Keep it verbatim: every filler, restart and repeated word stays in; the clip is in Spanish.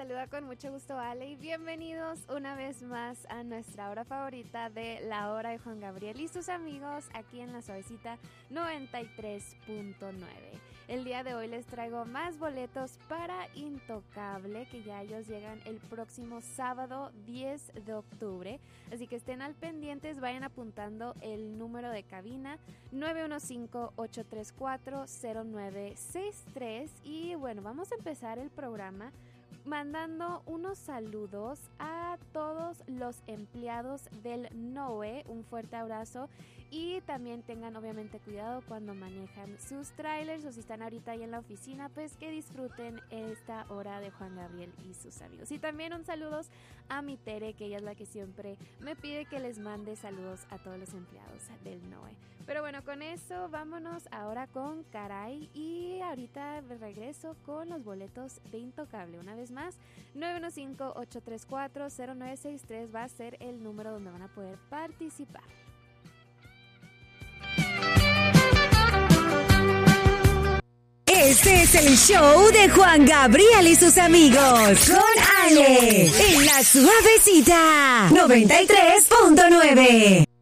saluda con mucho gusto Ale y bienvenidos una vez más a nuestra hora favorita de La Hora de Juan Gabriel y sus amigos aquí en La Suavecita noventa y tres punto nueve. El día de hoy les traigo más boletos para Intocable, que ya ellos llegan el próximo sábado diez de octubre, así que estén al pendientes, vayan apuntando el número de cabina nueve uno cinco, ocho tres cuatro, cero nueve seis tres. Y bueno, vamos a empezar el programa mandando unos saludos a todos los empleados del N O E, un fuerte abrazo, y también tengan obviamente cuidado cuando manejan sus trailers o si están ahorita ahí en la oficina, pues que disfruten esta hora de Juan Gabriel y sus amigos. Y también un saludos a mi Tere, que ella es la que siempre me pide que les mande saludos a todos los empleados del N O E. Pero bueno, con eso vámonos ahora con Caray y ahorita regreso con los boletos de Intocable. Una vez más, nueve uno cinco, ocho tres cuatro, cero nueve seis tres va a ser el número donde van a poder participar. Este es el show de Juan Gabriel y sus amigos con Ale en La Suavecita noventa y tres punto nueve.